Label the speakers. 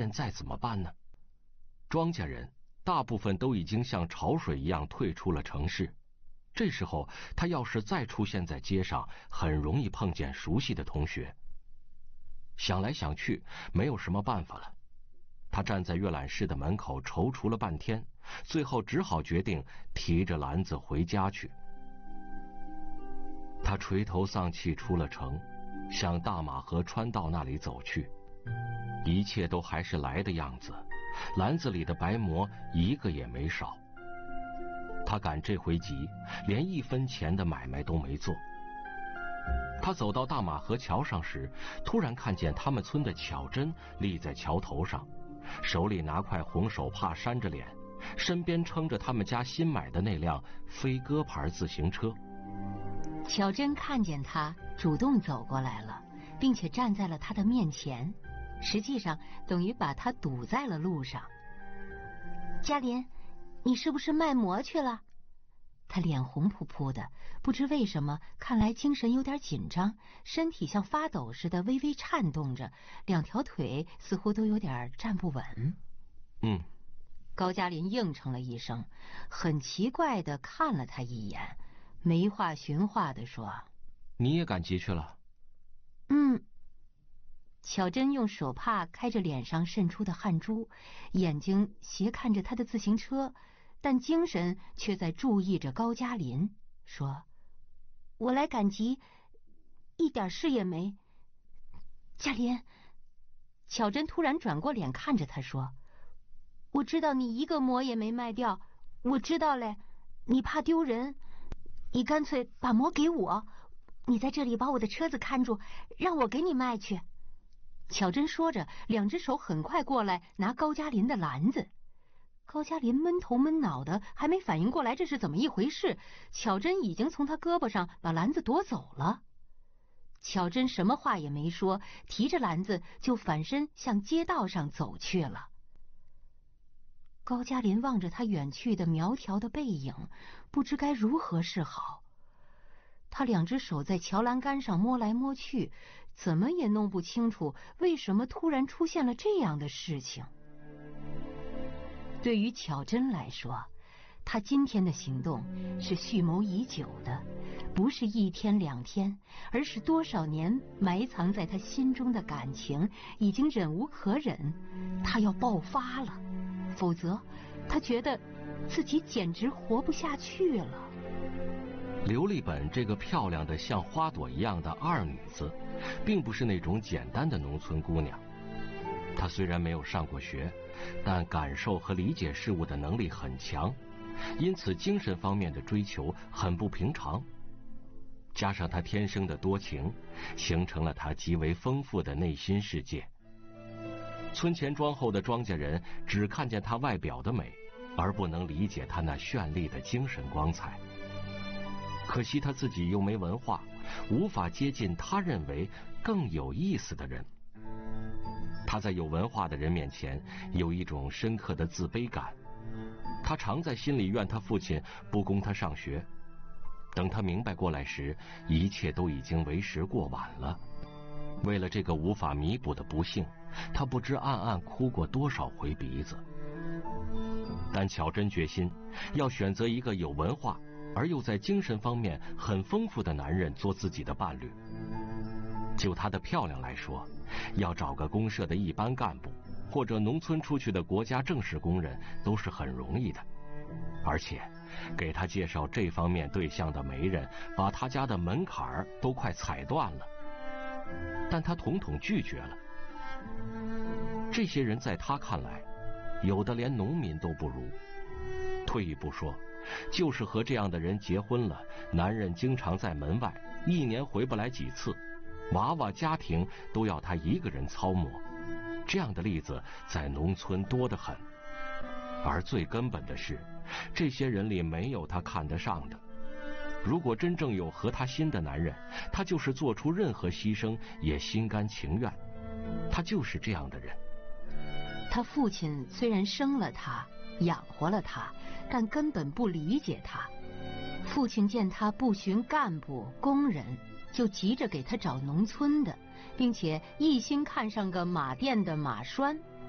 Speaker 1: 现在怎么办呢？庄稼人大部分都已经像潮水一样退出了城市，这时候他要是再出现在街上，很容易碰见熟悉的同学。想来想去，没有什么办法了。他站在阅览室的门口踌躇了半天，最后只好决定提着篮子回家去。他垂头丧气出了城，向大马河川道那里走去。一切都还是来的样子，篮子里的白馍一个也没少。他赶这回急，连1分钱的买卖都没做。他走到大马河桥上时，突然看见他们村的巧珍立在桥头上，手里拿块红手帕扇着脸，身边撑着他们家新买的那辆飞鸽牌自行车。
Speaker 2: 巧珍看见他，主动走过来了，并且站在了他的面前，实际上等于把他堵在了路上。嘉林，你是不是卖馍去了？他脸红扑扑的，不知为什么，看来精神有点紧张，身体像发抖似的微微颤动着，2条腿似乎都有点站不稳。高加林应承了一声，很奇怪的看了他一眼，没话寻话的说：
Speaker 1: 你也赶集去了？
Speaker 2: 巧珍用手帕开着脸上渗出的汗珠，眼睛斜看着他的自行车，但精神却在注意着高加林，说：我来赶集，一点事也没。嘉林，巧珍突然转过脸看着他说：我知道你一个馍也没卖掉，我知道嘞，你怕丢人，你干脆把馍给我，你在这里把我的车子看住，让我给你卖去。巧珍说着，2只手很快过来拿高加林的篮子。高加林闷头闷脑的，还没反应过来这是怎么一回事，巧珍已经从他胳膊上把篮子夺走了。巧珍什么话也没说，提着篮子就反身向街道上走去了。高加林望着他远去的苗条的背影，不知该如何是好。他2只手在桥栏杆上摸来摸去，怎么也弄不清楚为什么突然出现了这样的事情。对于巧珍来说，他今天的行动是蓄谋已久的，不是1天2天，而是多少年埋藏在他心中的感情已经忍无可忍，他要爆发了，否则他觉得自己简直活不下去了。
Speaker 1: 刘丽本这个漂亮的像花朵一样的二女子，并不是那种简单的农村姑娘。她虽然没有上过学，但感受和理解事物的能力很强，因此精神方面的追求很不平常。加上她天生的多情，形成了她极为丰富的内心世界。村前庄后的庄稼人只看见她外表的美，而不能理解她那绚丽的精神光彩。可惜他自己又没文化，无法接近他认为更有意思的人。他在有文化的人面前有一种深刻的自卑感，他常在心里怨他父亲不供他上学。等他明白过来时，一切都已经为时过晚了。为了这个无法弥补的不幸，他不知暗暗哭过多少回鼻子。但巧珍决心要选择一个有文化而又在精神方面很丰富的男人做自己的伴侣。就她的漂亮来说，要找个公社的一般干部，或者农村出去的国家正式工人都是很容易的。而且给她介绍这方面对象的媒人，把她家的门槛都快踩断了，但她统统拒绝了。这些人在她看来，有的连农民都不如。退一步说，就是和这样的人结婚了，男人经常在门外，1年回不来几次，娃娃家庭都要他一个人操磨。这样的例子在农村多得很。而最根本的是，这些人里没有他看得上的。如果真正有合他心的男人，他就是做出任何牺牲也心甘情愿。他就是这样的人。
Speaker 2: 他父亲虽然生了他，养活了他，但根本不理解他。父亲见他不寻干部工人，就急着给他找农村的，并且一心看上个马店的马栓，